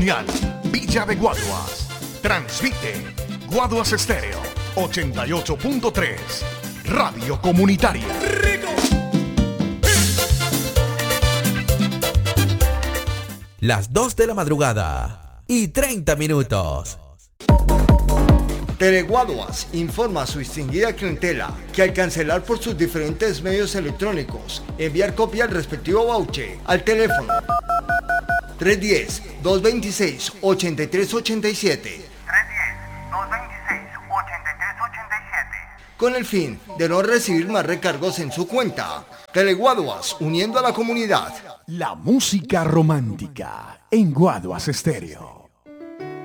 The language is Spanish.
Villa de Guaduas. Transmite Guaduas Estéreo 88.3. Radio Comunitaria. Las 2 de la madrugada y 30 minutos. Teleguaduas informa a su distinguida clientela que al cancelar por sus diferentes medios electrónicos, enviar copia del respectivo voucher al teléfono 310-226-8387 con el fin de no recibir más recargos en su cuenta. Teleguaduas, uniendo a la comunidad. La música romántica en Guaduas Estéreo.